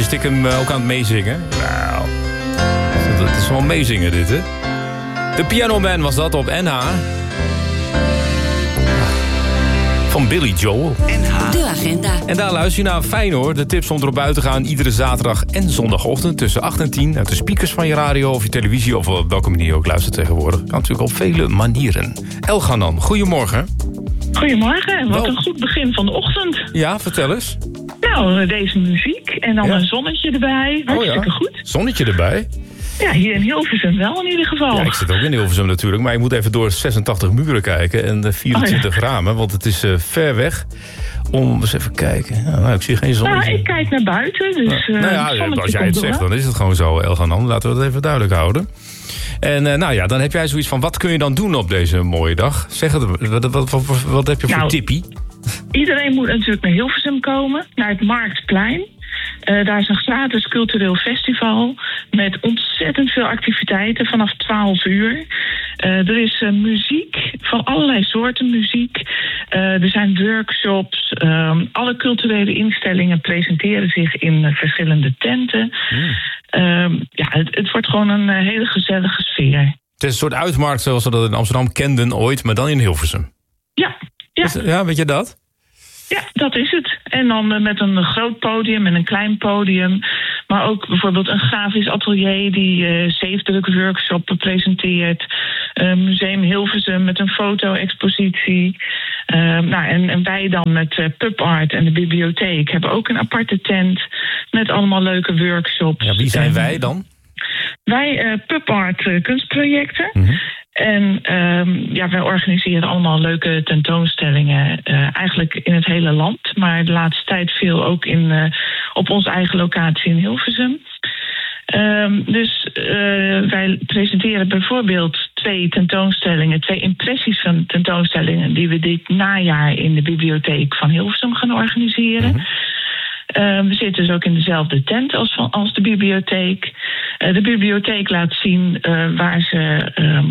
stiekem ook aan het meezingen? Nou, dat is wel meezingen dit, hè? De Piano Man was dat op NH. Van Billy Joel. NH. De agenda. En daar luister je naar Feyenoord. De tips om erop uit te gaan iedere zaterdag en zondagochtend tussen 8 en 10. Uit de speakers van je radio of je televisie of op welke manier je ook luistert tegenwoordig. Kan natuurlijk op vele manieren. Elganan, goedemorgen. Goedemorgen, wat een goed begin van de ochtend. Ja, vertel eens. Nou, deze muziek en dan een zonnetje erbij. Hartstikke goed. Zonnetje erbij? Ja, hier in Hilversum wel in ieder geval. Ja, ik zit ook in Hilversum natuurlijk, maar je moet even door 86 muren kijken en 24 ramen, want het is ver weg. Om eens even kijken. Nou, ik zie geen zonnetje. Nou, ik kijk naar buiten, dus als jij het zegt, dan is het gewoon zo, Elganan. Laten we dat even duidelijk houden. En dan heb jij zoiets van, wat kun je dan doen op deze mooie dag? Zeg het, wat heb je voor tippie? Iedereen moet natuurlijk naar Hilversum komen, naar het Marktplein. Daar is een gratis cultureel festival met ontzettend veel activiteiten vanaf 12 uur. Er is muziek, van allerlei soorten muziek. Er zijn workshops. Alle culturele instellingen presenteren zich in verschillende tenten. Het wordt gewoon een hele gezellige sfeer. Het is een soort uitmarkt zoals we dat in Amsterdam kenden ooit, maar dan in Hilversum. Ja. Weet je dat? Ja, dat is het. En dan met een groot podium en een klein podium. Maar ook bijvoorbeeld een grafisch atelier die zeefdruk-workshop presenteert. Museum Hilversum met een foto-expositie. En wij dan met Pub Art en de bibliotheek hebben ook een aparte tent met allemaal leuke workshops. Ja, wie zijn wij dan? Wij Pub Art kunstprojecten. Mm-hmm. En wij organiseren allemaal leuke tentoonstellingen. Eigenlijk in het hele land. Maar de laatste tijd veel ook op onze eigen locatie in Hilversum. Wij presenteren bijvoorbeeld 2 tentoonstellingen. 2 impressies van tentoonstellingen die we dit najaar in de bibliotheek van Hilversum gaan organiseren. Mm-hmm. We zitten dus ook in dezelfde tent als de bibliotheek. De bibliotheek laat zien waar ze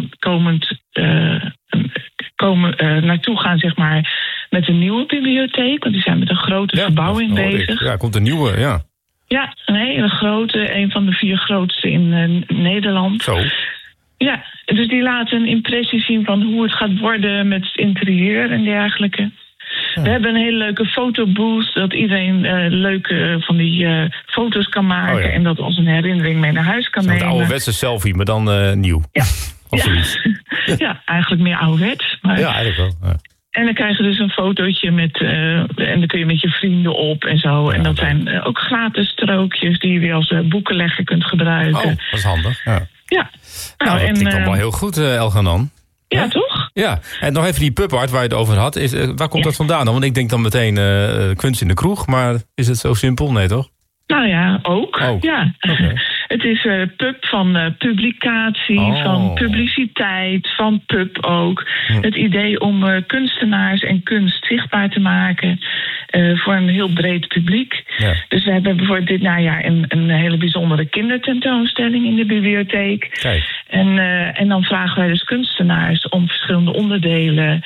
naartoe gaan, zeg maar, met een nieuwe bibliotheek. Want die zijn met een grote verbouwing bezig. Ja, komt een nieuwe, ja. Ja, een hele grote. Een van de 4 grootste in Nederland. Zo. Ja, dus die laten een impressie zien van hoe het gaat worden met het interieur en dergelijke. Ja. We hebben een hele leuke fotobooth, dat iedereen leuke van die foto's kan maken en dat als een herinnering mee naar huis kan nemen. Een ouderwetse selfie, maar dan nieuw. Ja. Of zoiets. Ja, eigenlijk meer ouderwets. Maar... Ja, eigenlijk wel. Ja. En dan krijg je dus een fotootje met en dan kun je met je vrienden op en zo. En dat zijn ook gratis strookjes die je weer als boekenlegger kunt gebruiken. Oh, dat is handig. Ja. Dat klinkt allemaal heel goed, Elganan. Ja, toch? Ja, en nog even die pub art waar je het over had. Waar komt dat vandaan dan? Want ik denk dan meteen kunst in de kroeg, maar is het zo simpel? Nee, toch? Nou ja, ook. Ja. Okay. Het is pub van publicatie, van publiciteit, van pub ook. Het idee om kunstenaars en kunst zichtbaar te maken voor een heel breed publiek. Ja. Dus we hebben bijvoorbeeld dit najaar een hele bijzondere kindertentoonstelling in de bibliotheek. Kijk. En dan vragen wij dus kunstenaars om verschillende onderdelen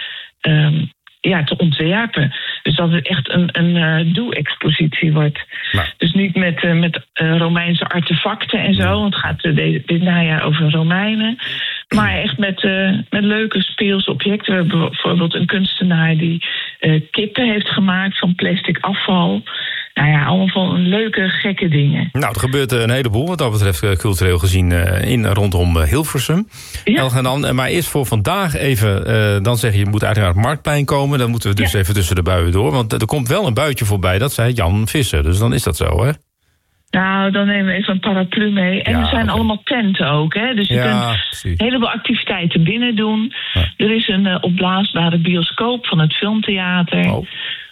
te ontwerpen. Dus dat het echt een doe-expositie wordt. Nou. Dus niet met Romeinse artefacten en zo. Want het gaat dit najaar over Romeinen. Maar echt met leuke speelse objecten. We hebben bijvoorbeeld een kunstenaar die kippen heeft gemaakt van plastic afval. Nou ja, allemaal van leuke, gekke dingen. Nou, er gebeurt een heleboel wat dat betreft cultureel gezien rondom Hilversum. Ja. Elganan, maar eerst voor vandaag even, dan zeg je moet eigenlijk naar het Marktplein komen. Dan moeten we dus even tussen de buien door. Want er komt wel een buitje voorbij, dat zei Jan Visser. Dus dan is dat zo, hè? Nou, dan nemen we even een paraplu mee. En er zijn allemaal tenten ook, hè? Dus je kunt een heleboel activiteiten binnen doen. Ja. Er is een opblaasbare bioscoop van het Filmtheater. Oh.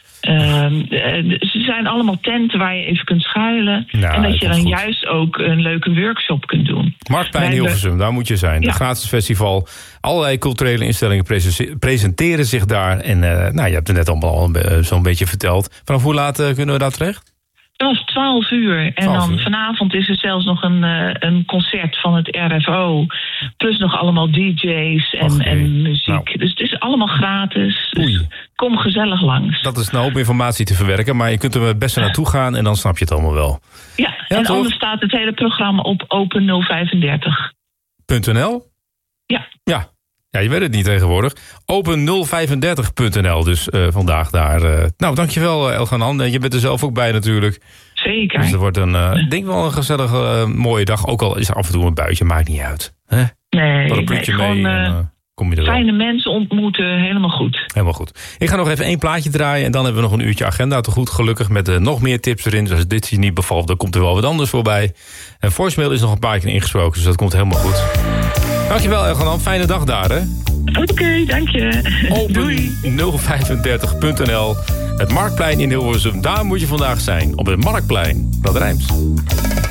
Ze zijn allemaal tenten waar je even kunt schuilen. Nou, en dat je dan juist ook een leuke workshop kunt doen. Marktplein Hilversum, daar moet je zijn. Ja. Het gratis festival. Allerlei culturele instellingen presenteren zich daar. En je hebt het net allemaal zo'n beetje verteld. Vanaf hoe laat kunnen we daar terecht? Dat was 12 uur. En dan vanavond is er zelfs nog een concert van het RFO. Plus nog allemaal DJ's en muziek. Nou. Dus het is allemaal gratis. Dus kom gezellig langs. Dat is een hoop informatie te verwerken. Maar je kunt er het beste naartoe gaan en dan snap je het allemaal wel. Ja, en anders staat het hele programma op open035.nl. Ja. Ja, je weet het niet tegenwoordig. Open035.nl dus vandaag daar. Nou, dankjewel Elganan. Je bent er zelf ook bij natuurlijk. Zeker. Dus er wordt denk wel een gezellige mooie dag. Ook al is er af en toe een buitje, maakt niet uit. Hè? Nee, gewoon kom je er fijne mensen ontmoeten, helemaal goed. Helemaal goed. Ik ga nog even 1 plaatje draaien en dan hebben we nog een uurtje agenda te goed. Gelukkig met nog meer tips erin. Dus als dit je niet bevalt, dan komt er wel wat anders voorbij. En voicemail is nog een paar keer ingesproken, dus dat komt helemaal goed. Dankjewel Elganan, fijne dag daar hè. Oké, dank je. Open035.nl. Het Marktplein in Hilversum, daar moet je vandaag zijn. Op het Marktplein, dat rijmt.